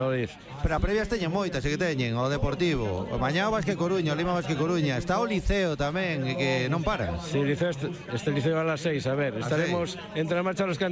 Pero a previas teñen moitas, que teñen o Deportivo, o mañá o Basque Coruña, o Lima Basque Coruña, está o Liceo tamén, que non para. Sí, Liceo, este Liceo a las 6, a ver, estaremos entre a marcha los